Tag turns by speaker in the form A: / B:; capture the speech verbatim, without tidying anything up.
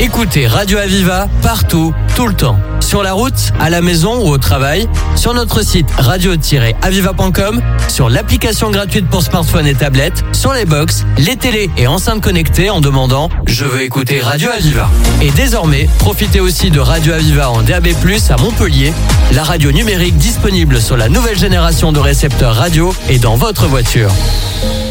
A: Écoutez Radio Aviva partout, tout le temps. Sur la route, à la maison ou au travail, sur notre site radio tiret aviva point com, sur l'application gratuite pour smartphone et tablette, sur les box, les télés et enceintes connectées en demandant « Je veux écouter Radio Aviva ». Et désormais, profitez aussi de Radio Aviva en D A B plus, à Montpellier, la radio numérique disponible sur la nouvelle génération de récepteurs radio et dans votre voiture.